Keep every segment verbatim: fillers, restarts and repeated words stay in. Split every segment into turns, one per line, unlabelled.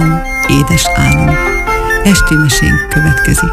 Édes álom. Esti mesénk következik.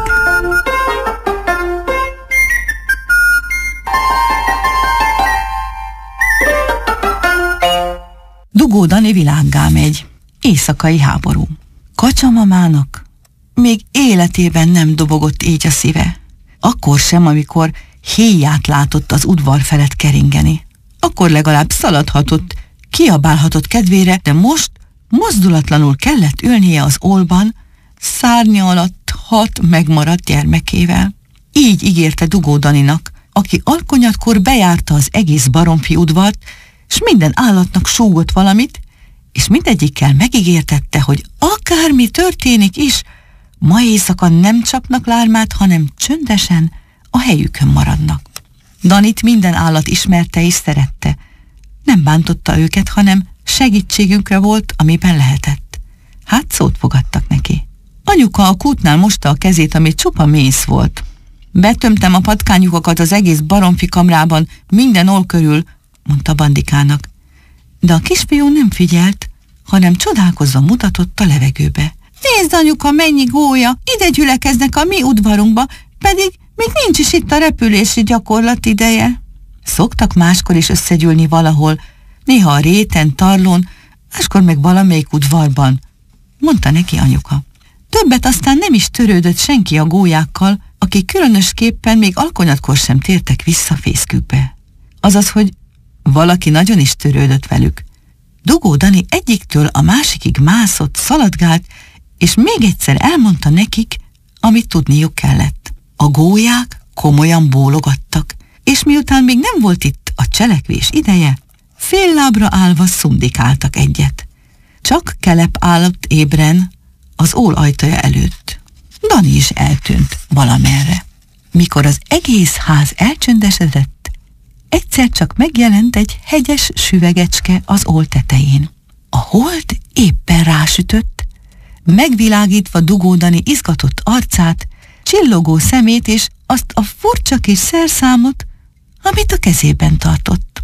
Dugó Dani világgá megy. Éjszakai háború. Kacsamamának még életében nem dobogott így a szíve. Akkor sem, amikor héját látott az udvar felett keringeni. Akkor legalább szaladhatott, kiabálhatott kedvére, de most mozdulatlanul kellett ülnie az ólban, szárnya alatt hat megmaradt gyermekével. Így ígérte Dugó Daninak, aki alkonyatkor bejárta az egész Baromfi udvart, s minden állatnak súgott valamit, és mindegyikkel megígértette, hogy akármi történik is, ma éjszaka nem csapnak lármát, hanem csöndesen a helyükön maradnak. Danit minden állat ismerte és szerette. Nem bántotta őket, hanem segítségünkre volt, amiben lehetett. Hát szót fogadtak neki. Anyuka a kútnál mosta a kezét, ami csupa mész volt. Betömtem a patkányukokat az egész Baromfi kamrában, minden ól körül, mondta Bandikának. De a kisfiú nem figyelt, hanem csodálkozva mutatott a levegőbe. Nézd, anyuka, mennyi gólya, ide gyülekeznek a mi udvarunkba, pedig még nincs is itt a repülési gyakorlat ideje. Szoktak máskor is összegyűlni valahol, néha a réten, tarlón, máskor meg valamelyik udvarban, mondta neki anyuka. Többet aztán nem is törődött senki a gólyákkal, akik különösképpen még alkonyatkor sem tértek vissza fészkükbe. Azaz, hogy valaki nagyon is törődött velük. Dugó Dani egyiktől a másikig mászott, szaladgált, és még egyszer elmondta nekik, amit tudniuk kellett. A gólyák komolyan bólogattak, és miután még nem volt itt a cselekvés ideje, fél lábra állva szundikáltak egyet. Csak Kelep állott ébren az ól ajtaja előtt. Dani is eltűnt valamerre. Mikor az egész ház elcsöndesedett, egyszer csak megjelent egy hegyes süvegecske az ól tetején. A hold éppen rásütött, megvilágítva Dugó Dani izgatott arcát, csillogó szemét és azt a furcsa kis szerszámot, amit a kezében tartott.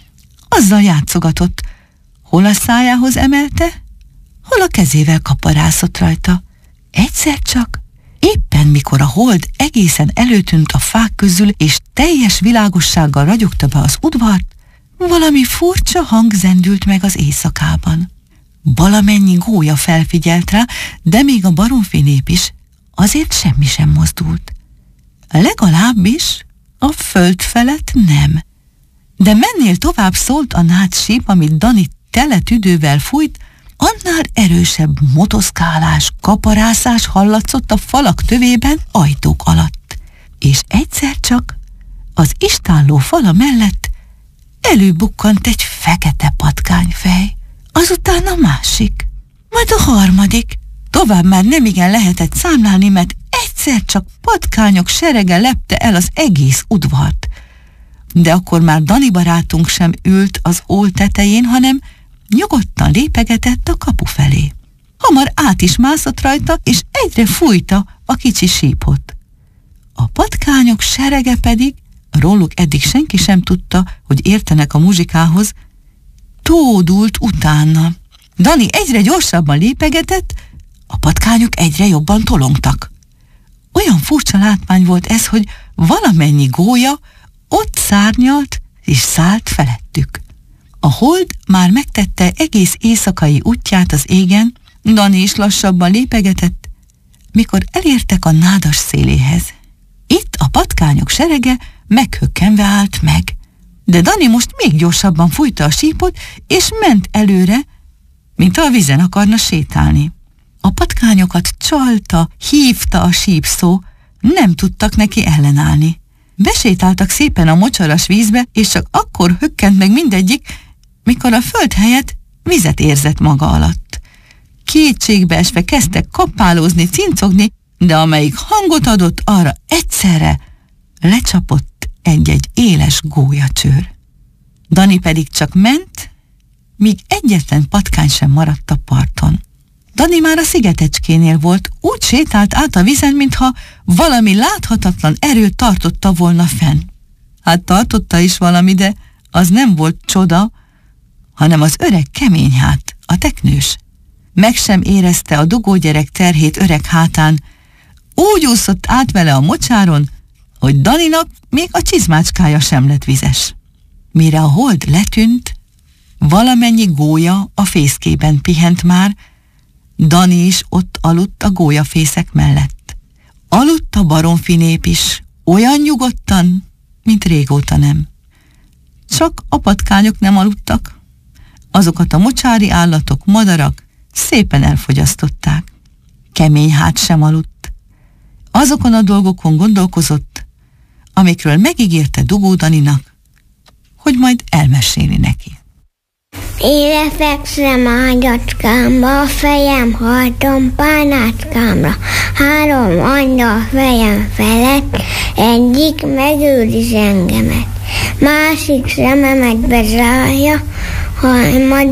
Azzal játszogatott, hol a szájához emelte, hol a kezével kaparászott rajta. Egyszer csak, éppen mikor a hold egészen előtűnt a fák közül, és teljes világossággal ragyogta be az udvart, valami furcsa hang zendült meg az éjszakában. Valamennyi gólya felfigyelt rá, de még a baromfi nép is, azért semmi sem mozdult. Legalábbis a föld felett nem. De mennél tovább szólt a nádsíp, amit Dani tele tüdővel fújt, annál erősebb motoszkálás, kaparászás hallatszott a falak tövében, ajtók alatt. És egyszer csak az istálló fala mellett előbukkant egy fekete patkányfej, azután a másik, majd a harmadik. Tovább már nemigen lehetett számlálni, mert egyszer csak patkányok serege lepte el az egész udvart. De akkor már Dani barátunk sem ült az ól tetején, hanem nyugodtan lépegetett a kapu felé. Hamar át is mászott rajta, és egyre fújta a kicsi sípot. A patkányok serege pedig, róluk eddig senki sem tudta, hogy értenek a muzsikához, tódult utána. Dani egyre gyorsabban lépegetett, a patkányok egyre jobban tolongtak. Olyan furcsa látvány volt ez, hogy valamennyi gólya ott szárnyalt és szállt felettük. A hold már megtette egész éjszakai útját az égen, Dani is lassabban lépegetett, mikor elértek a nádas széléhez. Itt a patkányok serege meghökkenve állt meg, de Dani most még gyorsabban fújta a sípot, és ment előre, mint a vízen akarna sétálni. A patkányokat csalta, hívta a sípszó, nem tudtak neki ellenállni. Besétáltak szépen a mocsaras vízbe, és csak akkor hökkent meg mindegyik, mikor a föld helyett vizet érzett maga alatt. Kétségbeesve kezdtek kapálózni, cincogni, de amelyik hangot adott, arra egyszerre lecsapott egy-egy éles gólyacsőr. Dani pedig csak ment, míg egyetlen patkány sem maradt a parton. Dani már a szigetecskénél volt, úgy sétált át a vízen, mintha valami láthatatlan erő tartotta volna fenn. Hát tartotta is valami, de az nem volt csoda, hanem az öreg keményhát, a teknős. meg sem érezte a dugógyerek terhét öreg hátán, úgy úszott át vele a mocsáron, hogy Daninak még a csizmácskája sem lett vizes. Mire a hold letűnt, valamennyi gólya a fészkében pihent már, Dani is ott aludt a gólyafészek mellett. Aludt a baromfi nép is, olyan nyugodtan, mint régóta nem. Csak a patkányok nem aludtak, azokat a mocsári állatok, madarak szépen elfogyasztották. Kemény hát sem aludt. Azokon a dolgokon gondolkozott, amikről megígérte Dugó Daninak, hogy majd elmeséli neki.
Én lefekszem ágyacskámba, a fejem hajtom párnácskámra, három angyal fejem felett, egyik megőriz engemet, másik szememet bezárja, ha majd